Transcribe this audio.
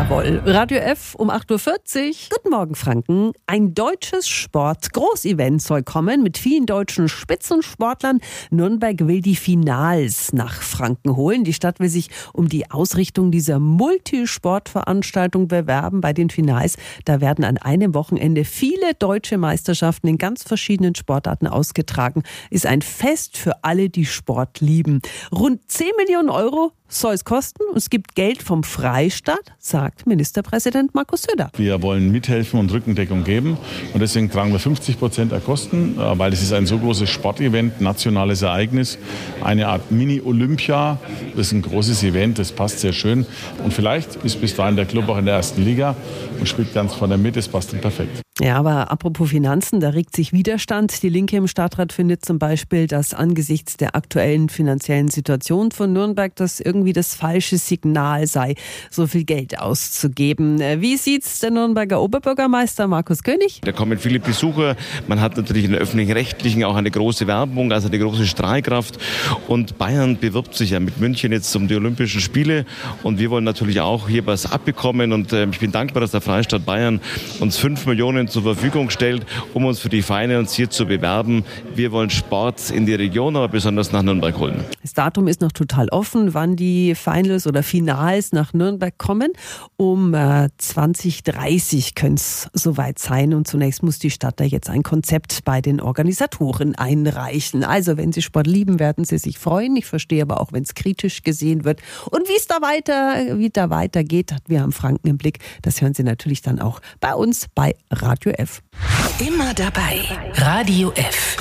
Jawohl. Radio F um 8.40 Uhr. Guten Morgen, Franken. Ein deutsches Sport-Großevent soll kommen mit vielen deutschen Spitzensportlern. Nürnberg will die Finals nach Franken holen. Die Stadt will sich um die Ausrichtung dieser Multisportveranstaltung bewerben. Bei den Finals, da werden an einem Wochenende viele deutsche Meisterschaften in ganz verschiedenen Sportarten ausgetragen. Ist ein Fest für alle, die Sport lieben. Rund 10 Millionen Euro soll es kosten. Und es gibt Geld vom Freistaat, sagt Ministerpräsident Markus Söder. Wir wollen mithelfen und Rückendeckung geben. Und deswegen tragen wir 50% der Kosten, weil es ist ein so großes Sportevent, nationales Ereignis, eine Art Mini-Olympia. Das ist ein großes Event, das passt sehr schön. Und vielleicht ist bis dahin der Club auch in der ersten Liga und spielt ganz von der Mitte, das passt dann perfekt. Ja, aber apropos Finanzen, da regt sich Widerstand. Die Linke im Stadtrat findet zum Beispiel, dass angesichts der aktuellen finanziellen Situation von Nürnberg das irgendwie das falsche Signal sei, so viel Geld auszugeben. Wie sieht's der Nürnberger Oberbürgermeister Markus König? Da kommen viele Besucher. Man hat natürlich in der Öffentlich-Rechtlichen auch eine große Werbung, also eine große Strahlkraft. Und Bayern bewirbt sich ja mit München jetzt um die Olympischen Spiele. Und wir wollen natürlich auch hier was abbekommen. Und ich bin dankbar, dass der Freistaat Bayern uns 5 Millionen zur Verfügung stellt, um uns für die Finals hier zu bewerben. Wir wollen Sport in die Region, aber besonders nach Nürnberg holen. Das Datum ist noch total offen, wann die Finals oder Finals nach Nürnberg kommen. Um 2030 könnte es soweit sein. Und zunächst muss die Stadt da jetzt ein Konzept bei den Organisatoren einreichen. Also wenn Sie Sport lieben, werden Sie sich freuen. Ich verstehe aber auch, wenn es kritisch gesehen wird. Und wie es da weitergeht, hat wir am Franken im Blick. Das hören Sie natürlich dann auch bei uns bei Radio F. Immer dabei. Radio F.